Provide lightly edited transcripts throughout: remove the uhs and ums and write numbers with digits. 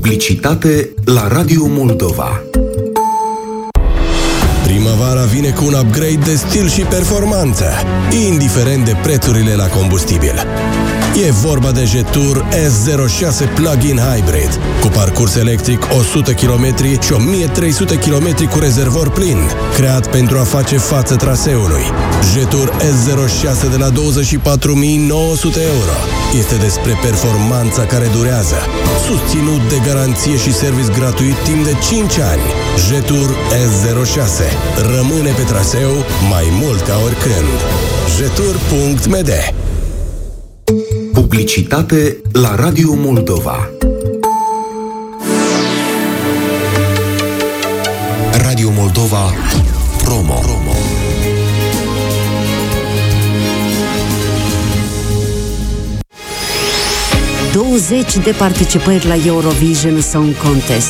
Publicitate la Radio Moldova. Primăvara vine cu un upgrade de stil și performanță, indiferent de prețurile la combustibil. E vorba de Jetour S06 Plug-in Hybrid, cu parcurs electric 100 km și 1300 km cu rezervor plin, creat pentru a face față traseului. Jetour S06 de la 24.900 euro. Este despre performanța care durează, susținut de garanție și service gratuit timp de 5 ani. Jetour S06 rămâne pe traseu mai mult ca oricând. Jetour.md. Publicitate la Radio Moldova. Radio Moldova Promo. 20 de participări la Eurovision Song Contest.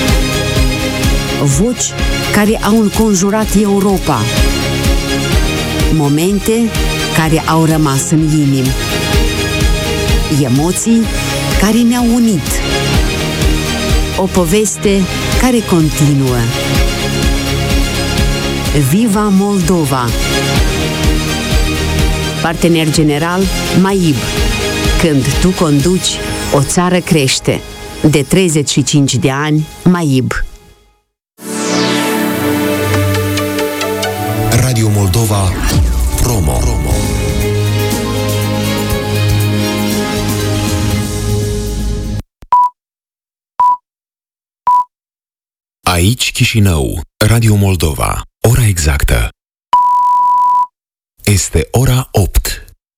Voci care au înconjurat Europa. Momente care au rămas în inimi. Emoții care ne-au unit. O poveste care continuă. Viva Moldova! Partener general MAIB. Când tu conduci, o țară crește. De 35 de ani, MAIB. Radio Moldova Promo. Aici Chișinău, Radio Moldova. Ora exactă este ora 8.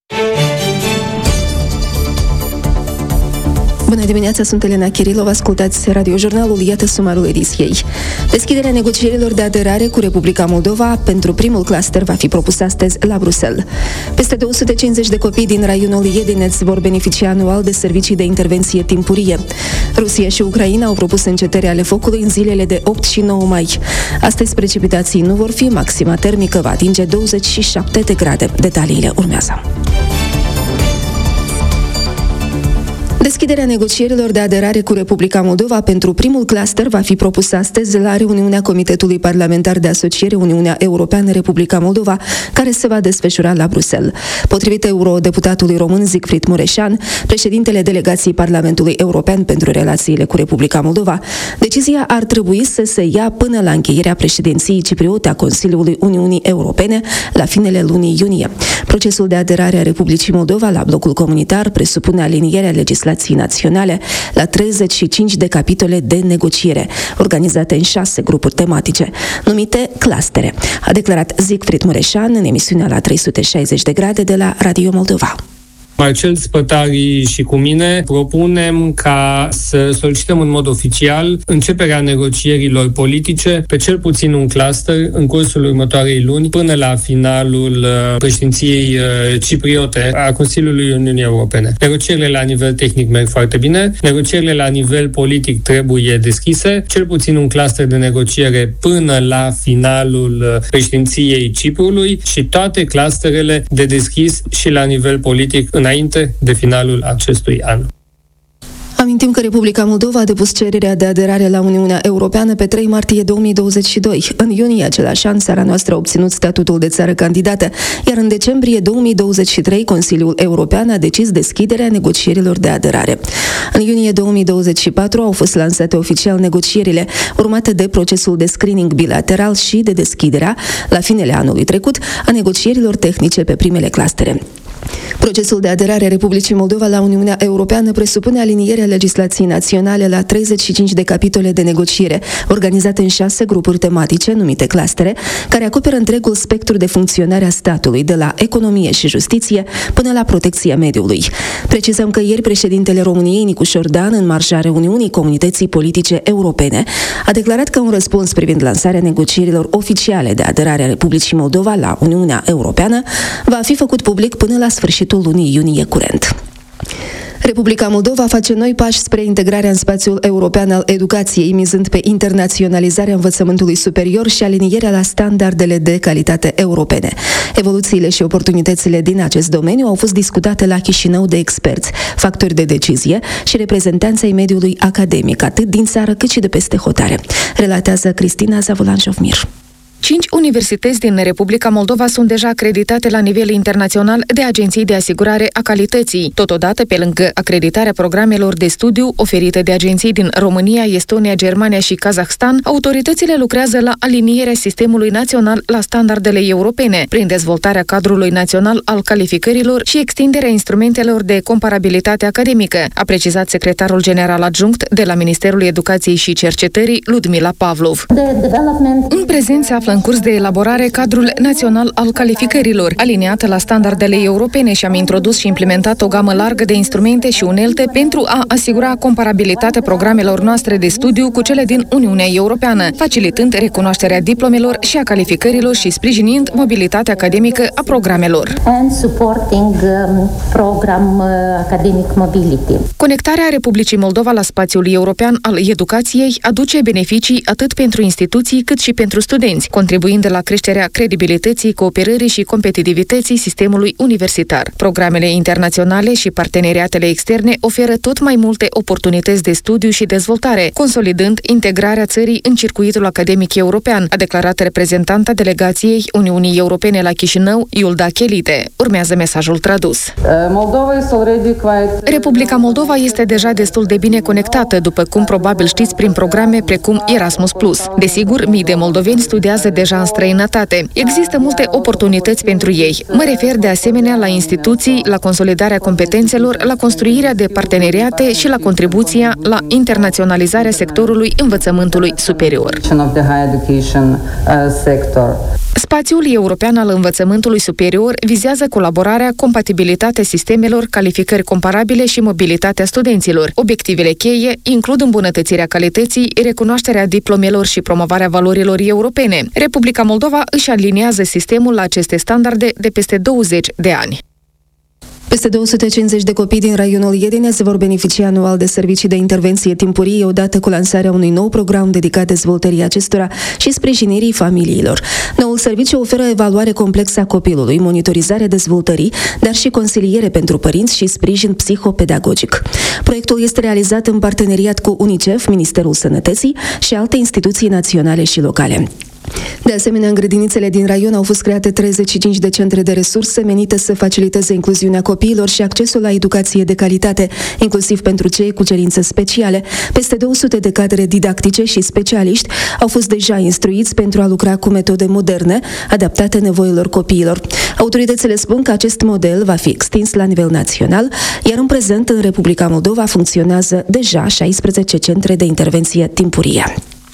Bună dimineața, sunt Elena Chirilov, ascultați radiojurnalul, iată sumarul ediției. Deschiderea negocierilor de aderare cu Republica Moldova pentru primul cluster va fi propus astăzi la Bruxelles. Peste 250 de copii din raionul Iedineț vor beneficia anual de servicii de intervenție timpurie. Rusia și Ucraina au propus încetarea ale focului în zilele de 8 și 9 mai. Astăzi precipitații nu vor fi, maxima termică va atinge 27 de grade. Detaliile urmează. Deschiderea negocierilor de aderare cu Republica Moldova pentru primul cluster va fi propus astăzi la reuniunea Comitetului Parlamentar de Asociere Uniunea Europeană-Republica Moldova, care se va desfășura la Bruxelles. Potrivit eurodeputatului român Siegfried Mureșan, președintele delegației Parlamentului European pentru relațiile cu Republica Moldova, decizia ar trebui să se ia până la încheierea președinției cipriote a Consiliului Uniunii Europene la finele lunii iunie. Procesul de aderare a Republicii Moldova la blocul comunitar presupune alinierea legislației naționale la 35 de capitole de negociere, organizate în 6 grupuri tematice, numite clustere, a declarat Siegfried Mureșan în emisiunea la 360 de grade de la Radio Moldova. Marcel Spătari și cu mine propunem ca să solicităm în mod oficial începerea negocierilor politice pe cel puțin un cluster în cursul următoarei luni până la finalul președinției cipriote a Consiliului Uniunii Europene. Negocierile la nivel tehnic merg foarte bine, negocierile la nivel politic trebuie deschise, cel puțin un cluster de negociere până la finalul președinției Ciprului și toate clusterele de deschis și la nivel politic înainte de finalul acestui an. Amintim că Republica Moldova a depus cererea de aderare la Uniunea Europeană pe 3 martie 2022. În iunie același an, țara noastră a obținut statutul de țară candidată, iar în decembrie 2023 Consiliul European a decis deschiderea negocierilor de aderare. În iunie 2024 au fost lansate oficial negocierile, urmate de procesul de screening bilateral și de deschiderea, la finele anului trecut, a negocierilor tehnice pe primele clustere. Procesul de aderare a Republicii Moldova la Uniunea Europeană presupune alinierea legislației naționale la 35 de capitole de negociere, organizate în 6 grupuri tematice, numite clustere, care acoperă întregul spectru de funcționare a statului, de la economie și justiție până la protecția mediului. Precizăm că ieri președintele României, Nicușor Dan, în marja reuniunii Comunității Politice Europene, a declarat că un răspuns privind lansarea negocierilor oficiale de aderare a Republicii Moldova la Uniunea Europeană va fi făcut public până la sfârșitul lunii iunie curent. Republica Moldova face noi pași spre integrarea în spațiul european al educației, mizând pe internaționalizarea învățământului superior și alinierea la standardele de calitate europene. Evoluțiile și oportunitățile din acest domeniu au fost discutate la Chișinău de experți, factori de decizie și reprezentanți ai mediului academic, atât din țară cât și de peste hotare. Relatează Cristina Zavulan-Jovmir. 5 universități din Republica Moldova sunt deja acreditate la nivel internațional de agenții de asigurare a calității. Totodată, pe lângă acreditarea programelor de studiu oferite de agenții din România, Estonia, Germania și Kazahstan, autoritățile lucrează la alinierea sistemului național la standardele europene, prin dezvoltarea cadrului național al calificărilor și extinderea instrumentelor de comparabilitate academică, a precizat secretarul general adjunct de la Ministerul Educației și Cercetării, Ludmila Pavlov. În prezent se află în curs de elaborare cadrul național al calificărilor, aliniat la standardele europene, și am introdus și implementat o gamă largă de instrumente și unelte pentru a asigura comparabilitatea programelor noastre de studiu cu cele din Uniunea Europeană, facilitând recunoașterea diplomelor și a calificărilor și sprijinind mobilitatea academică a programelor. Conectarea Republicii Moldova la spațiul european al educației aduce beneficii atât pentru instituții cât și pentru studenți, contribuind la creșterea credibilității, cooperării și competitivității sistemului universitar. Programele internaționale și parteneriatele externe oferă tot mai multe oportunități de studiu și dezvoltare, consolidând integrarea țării în circuitul academic european, a declarat reprezentanta delegației Uniunii Europene la Chișinău, Iulda Chelite. Urmează mesajul tradus. Republica Moldova este deja destul de bine conectată, după cum probabil știți, prin programe precum Erasmus+. Desigur, mii de moldoveni studiază deja în străinătate. Există multe oportunități pentru ei. Mă refer de asemenea la instituții, la consolidarea competențelor, la construirea de parteneriate și la contribuția la internaționalizarea sectorului învățământului superior. Spațiul european al învățământului superior vizează colaborarea, compatibilitatea sistemelor, calificări comparabile și mobilitatea studenților. Obiectivele cheie includ îmbunătățirea calității, recunoașterea diplomelor și promovarea valorilor europene. Republica Moldova își aliniază sistemul la aceste standarde de peste 20 de ani. Peste 250 de copii din raionul Iedinea se vor beneficia anual de servicii de intervenție timpurie odată cu lansarea unui nou program dedicat dezvoltării acestora și sprijinirii familiilor. Noul serviciu oferă evaluare complexă a copilului, monitorizare dezvoltării, dar și consiliere pentru părinți și sprijin psihopedagogic. Proiectul este realizat în parteneriat cu UNICEF, Ministerul Sănătății și alte instituții naționale și locale. De asemenea, în grădinițele din raion au fost create 35 de centre de resurse menite să faciliteze incluziunea copiilor și accesul la educație de calitate, inclusiv pentru cei cu cerințe speciale. Peste 200 de cadre didactice și specialiști au fost deja instruiți pentru a lucra cu metode moderne, adaptate nevoilor copiilor. Autoritățile spun că acest model va fi extins la nivel național, iar în prezent în Republica Moldova funcționează deja 16 centre de intervenție timpurie.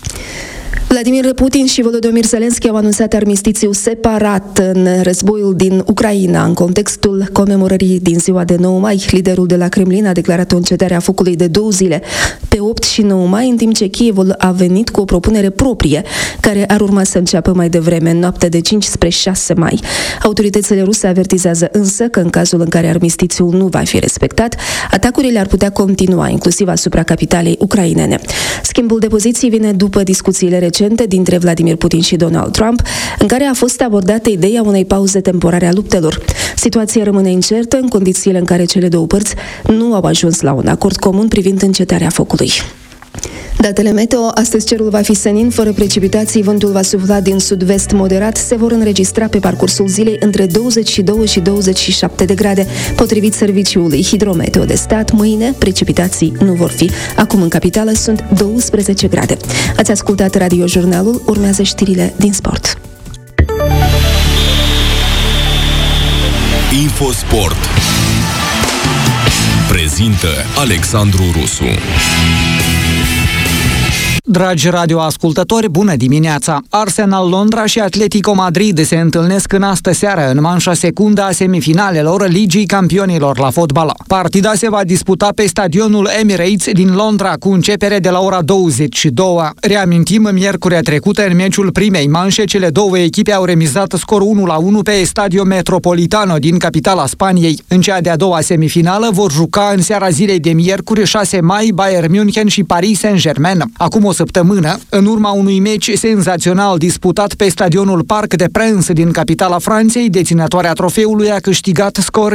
Vladimir Putin și Volodymyr Zelensky au anunțat armistițiu separat în războiul din Ucraina. În contextul comemorării din ziua de 9 mai, liderul de la Kremlin a declarat o încetare a focului de 2 zile pe 8 și 9 mai, în timp ce Kievul a venit cu o propunere proprie, care ar urma să înceapă mai devreme, în noaptea de 5 spre 6 mai. Autoritățile ruse avertizează însă că în cazul în care armistițiul nu va fi respectat, atacurile ar putea continua, inclusiv asupra capitalei ucrainene. Schimbul de poziții vine după discuțiile recente dintre Vladimir Putin și Donald Trump, în care a fost abordată ideea unei pauze temporare a luptelor. Situația rămâne incertă în condițiile în care cele două părți nu au ajuns la un acord comun privind încetarea focului. Datele meteo: astăzi cerul va fi senin, fără precipitații, vântul va sufla din sud-vest moderat, se vor înregistra pe parcursul zilei între 22 și 27 de grade. Potrivit Serviciului Hidrometeo de Stat, mâine precipitații nu vor fi. Acum în capitală sunt 12 grade. Ați ascultat radiojurnalul, urmează știrile din sport. Infosport prezintă Alexandru Rusu. Dragi radioascultători, bună dimineața! Arsenal Londra și Atletico Madrid se întâlnesc în astă seară în manșa secundă a semifinalelor Ligii Campionilor la fotbal. Partida se va disputa pe stadionul Emirates din Londra cu începere de la ora 22. Reamintim, miercurea trecută, în meciul primei manșe, cele două echipe au remizat scor 1-1 pe Stadio Metropolitano din capitala Spaniei. În cea de-a doua semifinală vor juca în seara zilei de miercuri 6 mai Bayern München și Paris Saint-Germain. Acum o săptămână, în urma unui meci senzațional disputat pe stadionul Parc des Princes din capitala Franței, deținătoarea trofeului a câștigat scor 5-4.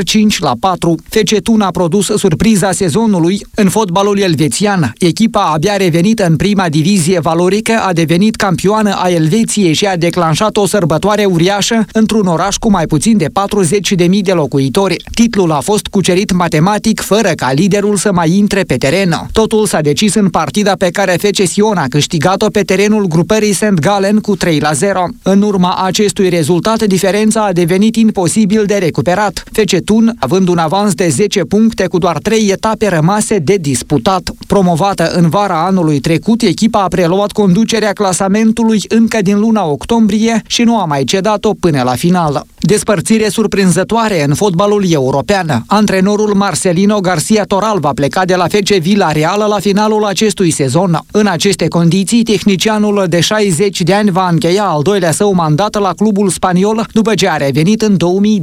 FC Thun a produs surpriza sezonului în fotbalul elvețian. Echipa abia revenită în prima divizie valorică a devenit campioană a Elveției și a declanșat o sărbătoare uriașă într-un oraș cu mai puțin de 40.000 de locuitori. Titlul a fost cucerit matematic, fără ca liderul să mai intre pe teren. Totul s-a decis în partida pe care FC Sion a câștigat-o pe terenul grupării St. Gallen cu 3-0. În urma acestui rezultat, diferența a devenit imposibil de recuperat. FC Thun, având un avans de 10 puncte cu doar 3 etape rămase de disputat. Promovată în vara anului trecut, echipa a preluat conducerea clasamentului încă din luna octombrie și nu a mai cedat-o până la final. Despărțire surprinzătoare în fotbalul european. Antrenorul Marcelino García Toral va pleca de la FC Villarreal la finalul acestui sezon. În aceste condiții, tehnicianul de 60 de ani va încheia al doilea său mandat la clubul spaniol după ce a revenit în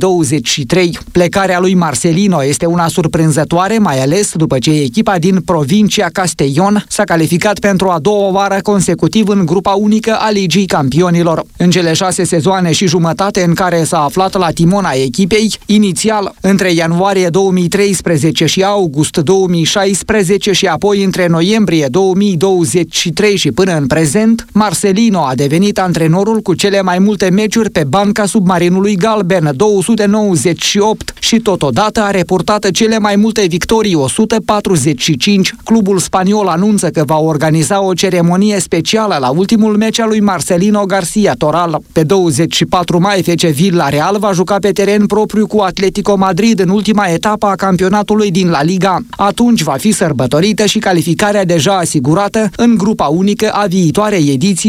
2023. Plecarea lui Marcelino este una surprinzătoare, mai ales după ce echipa din provincia Castellón s-a calificat pentru a doua oară consecutiv în grupa unică a Ligii Campionilor. În cele 6 sezoane și jumătate în care s-a aflat la timona echipei, inițial între ianuarie 2013 și august 2016 și apoi între noiembrie 2023 și până în prezent, Marcelino a devenit antrenorul cu cele mai multe meciuri pe banca submarinului galben, 298, și totodată a reportat cele mai multe victorii, 145. Clubul spaniol anunță că va organiza o ceremonie specială la ultimul meci al lui Marcelino García Toral. Pe 24 mai, FC Villarreal va juca pe teren propriu cu Atletico Madrid în ultima etapă a campionatului din La Liga. Atunci va fi sărbătorită și calificarea deja asigurată în grupa unică a viitoarei ediții